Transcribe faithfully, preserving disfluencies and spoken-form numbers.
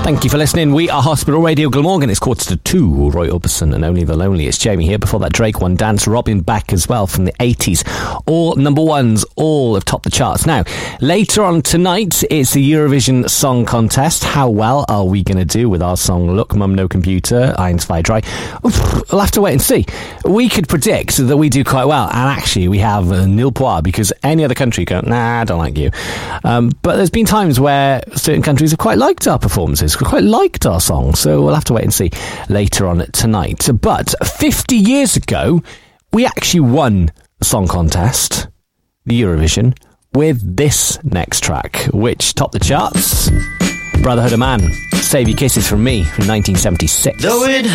Thank you for listening. We are Hospital Radio. Glamorgan. It's quarter to two. Roy Orbison and Only the Lonely. It's Jamie here. Before that, Drake One Dance. Robin back as well from the eighties. All number ones. All have topped the charts. Now, later on tonight, it's the Eurovision Song Contest. How well are we going to do with our song Look Mum No Computer, Irons Fire Dry? We'll have to wait and see. We could predict that we do quite well. And actually, we have uh, nil poir because any other country go, nah, I don't like you. Um, but there's been times where certain countries have quite liked our performances, quite liked our song, so we'll have to wait and see later on tonight. But fifty years ago, we actually won the song contest, the Eurovision, with this next track, which topped the charts. Brotherhood of Man, Save Your Kisses From Me, from nineteen seventy-six. Though it